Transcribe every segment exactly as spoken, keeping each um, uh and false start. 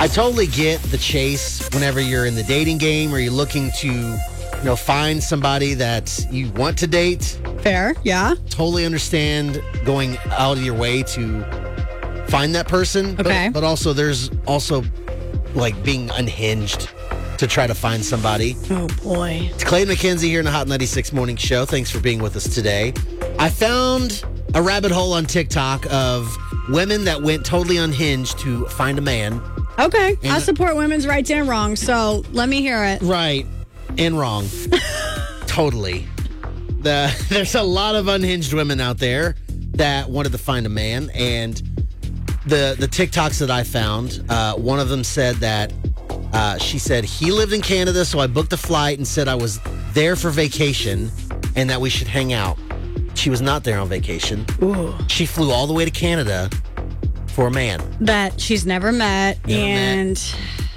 I totally get the chase whenever you're in the dating game or you're looking to, you know, find somebody that you want to date. Fair, yeah. Totally understand going out of your way to find that person. Okay. But, but also there's also like being unhinged to try to find somebody. Oh, boy. It's Clayton McKenzie here in the Hot ninety-six Morning Show. Thanks for being with us today. I found a rabbit hole on TikTok of women that went totally unhinged to find a man. Okay. And I support women's rights and wrongs, so let me hear it. Right. And wrong. Totally. The, there's a lot of unhinged women out there that wanted to find a man. And the, the TikToks that I found, uh, one of them said that uh, she said he lived in Canada, so I booked a flight and said I was there for vacation and that we should hang out. She was not there on vacation. Ooh. She flew all the way to Canada for a man that she's never met. Never and met.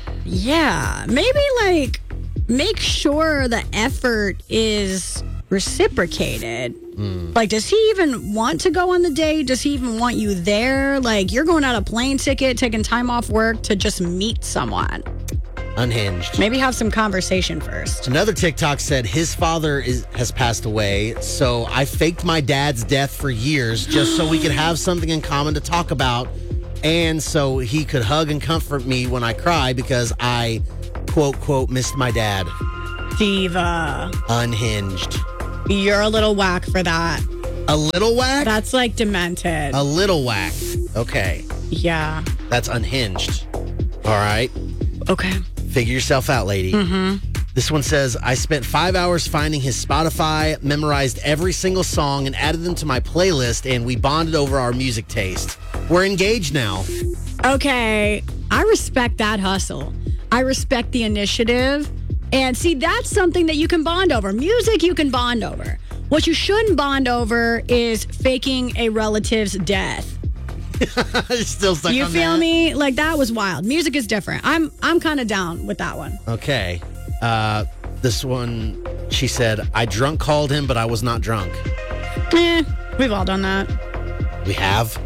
Yeah, maybe like make sure the effort is reciprocated. Mm. Like, does he even want to go on the date? Does he even want you there? Like, you're going out a plane ticket, taking time off work to just meet someone. Unhinged. Maybe have some conversation first. Another TikTok said his father is has passed away, so I faked my dad's death for years just so we could have something in common to talk about and so he could hug and comfort me when I cry because I, quote, quote, missed my dad. Diva. Unhinged. You're a little whack for that. A little whack? That's like demented. A little whack. Okay. Yeah. That's unhinged. All right. Okay. Figure yourself out, lady. Mm-hmm. This one says, I spent five hours finding his Spotify, memorized every single song, and added them to my playlist, and we bonded over our music taste. We're engaged now. Okay. I respect that hustle. I respect the initiative. And see, that's something that you can bond over. Music, you can bond over. What you shouldn't bond over is faking a relative's death. Still stuck you on feel that? me? Like, that was wild. Music is different. I'm I'm kind of down with that one. Okay. Uh, this one, she said, I drunk called him, but I was not drunk. Eh, we've all done that. We have?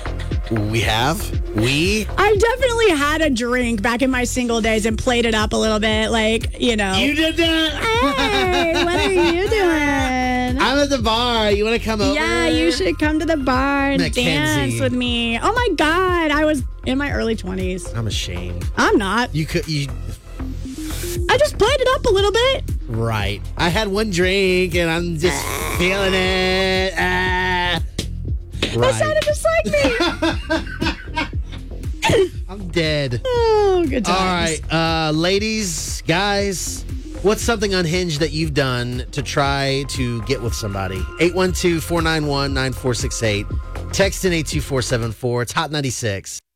We have? We? I definitely had a drink back in my single days and played it up a little bit. Like, you know. You did that? Hey, what are you doing? I'm at the bar. You want to come over? Yeah, you should come to the bar and Mackenzie. dance with me. Oh my God, I was in my early twenties. I'm ashamed. I'm not. You could, you, I just played it up a little bit. right. I had one drink and I'm just feeling it. Ah. That Right. sounded just like me. I'm dead. Oh, good times. All right, uh, ladies, guys, what's something unhinged that you've done to try to get with somebody? eight one two, four nine one, nine four six eight. Text in eight two four seven four. It's Hot ninety-six.